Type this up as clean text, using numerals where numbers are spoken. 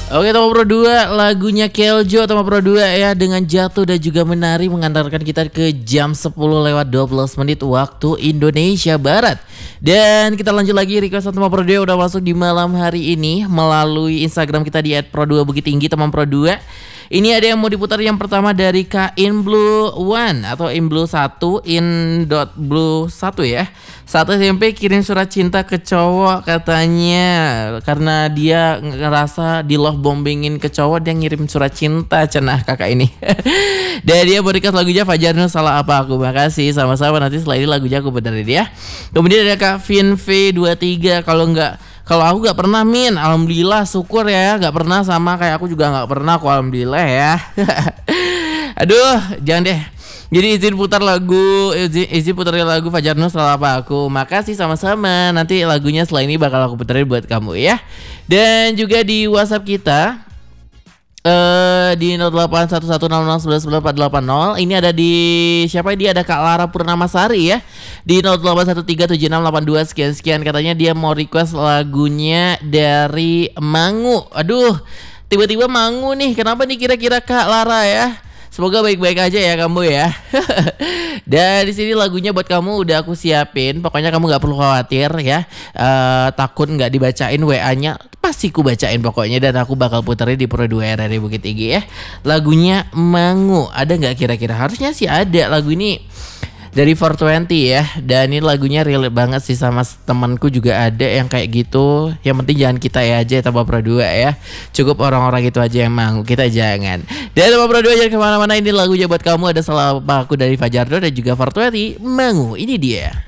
Oke, Tomo Pro 2 lagunya Keljo Tomo Pro 2 ya, dengan Jatuh dan juga Menari mengantarkan kita ke jam 10:12 waktu Indonesia Barat. Dan kita lanjut lagi, requestan Tomo Pro 2 udah masuk di malam hari ini melalui Instagram kita di @pro2bukittinggi Tomo Pro 2. Ini ada yang mau diputar, yang pertama dari Kak Inblue One atau Inblue 1, in.blue 1 ya. 1 SMP kirim surat cinta ke cowok katanya, karena dia ngerasa di love bombingin ke cowok, dia ngirim surat cinta cenah kakak ini. Dan dia berikan lagunya Fajar Nur Salah Apa Aku. Makasih, sama-sama, nanti setelah ini lagunya aku benerin ya. Kemudian ada Kak Vin V23, kalau aku gak pernah Min, alhamdulillah, syukur ya, gak pernah, sama kayak aku juga gak pernah kok, alhamdulillah ya. Aduh, jangan deh. Jadi izin putar lagu Fajar Nur Salah Apa Aku. Makasih, sama-sama. Nanti lagunya setelah ini bakal aku puterin buat kamu ya. Dan juga di WhatsApp kita di 081100119480. Ini ada di siapa, dia ada Kak Lara Purnamasari ya, di 08137682 sekian. Katanya dia mau request lagunya dari Mangu. Aduh, tiba-tiba Mangu nih, kenapa nih kira-kira Kak Lara ya? Semoga baik-baik aja ya kamu ya. Dan di sini lagunya buat kamu udah aku siapin. Pokoknya kamu nggak perlu khawatir ya. Takut nggak dibacain WA-nya, pasti ku bacain pokoknya. Dan aku bakal puterin di Pro 2 RRI Bukit Tinggi ya. Lagunya Mangu. Ada nggak kira-kira? Harusnya sih ada. Lagu ini dari 420 ya. Dan ini lagunya relate banget sih, sama temanku juga ada yang kayak gitu. Yang penting jangan kita ya aja tambah Pro 2 ya. Cukup orang-orang itu aja yang Mangu, kita jangan. Dan tambah Pro 2 jangan kemana-mana. Ini lagunya buat kamu, ada Salah Apa Aku dari Fajar Nur dan juga 420 Mangu. Ini dia.